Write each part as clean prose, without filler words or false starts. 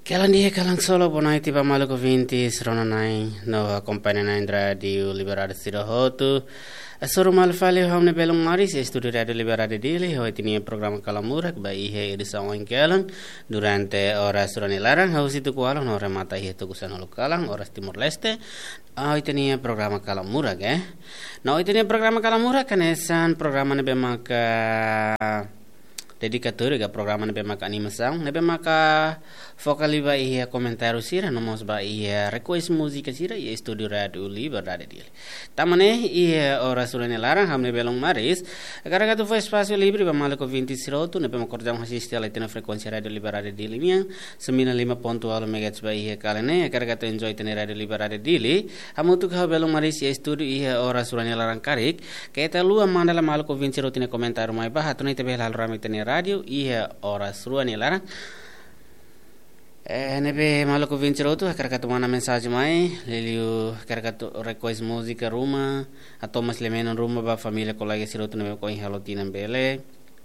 Kailan dia kalang solo bonai tiba maluku vintis ronanai no acompanha Indra di Liberare Sirohotu. Asoro malfale hamne belong maris studio radio Liberare Dili ho itini programa kalamurak ba ihe edisa wan kalang durante horas surani larang hau situ kualang no remata ihe tugusan holu kalang horas Timor Leste. Itini programa kalamurak No itini programa kalamurak kanesan programa nebe maka dedicatório ga programa nebe maka animação nebe maka focali ba ia comentário sira nomos ba ia request música sira ia studio radio Liberdade dele tamane ia ora surane larang hamne belong maris agora que tu foi espaço livre ba malco 20 siroto nebe makordang assistir ala tena frequência radio Liberdade dele minha 95.1 MHz ba ia kalene agora que tu enjoy tena radio Liberdade dele amutu ka belong maris ia studio ia ora surane larang karik keta lua mandala malco 20 siroto ne comentário mai ba hatuna tebe hal rame tena radio ia ora surane larang nebe maluku vincerotu karkatu mana mensagem mai leliu karkatu request música ruma a Thomas Lemeno ruma ba família colega sirotu nebe ko halotina bele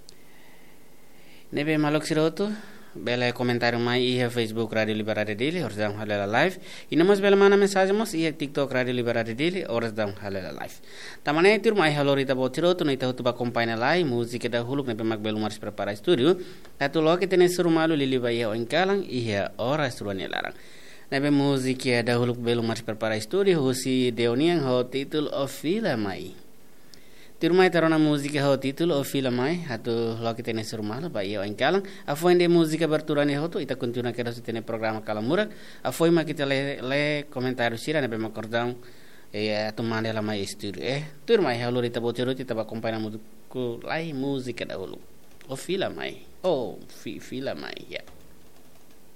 nebe maluk sirotu bele comentário mai ia Facebook Radio Liberade Dili horas dam halela live e namos bele mana mensagem mos ia TikTok Radio Liberade Dili horas dam halela live tamane tur mai halorita botirotu nei tahu tuba acompanha lai música da huluk nebe mag belu maris prepara studio atu lo que tene surumalu lili ba ia onkalang ia horas surane larang nebe música da huluk belu maris prepara studio husi deoniang ho titul of fila mai Tirmai tarona música ho título o fila mai hatu lo que tene surmalo ba ia onkalang afoi de música berturani hoto ita continua que nós tene programa kalamurak afoi ma kita le comentário sira nebe makordang tu mande la mai studio turmai halor ita botero ita ba acompanha música lai música da hulu o fila mai fila mai